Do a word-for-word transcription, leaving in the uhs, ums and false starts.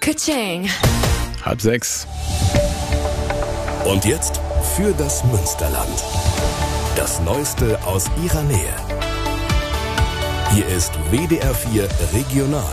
Ka-ching. Halb sechs. Und jetzt für das Münsterland. Das Neueste aus ihrer Nähe. Hier ist W D R vier Regional.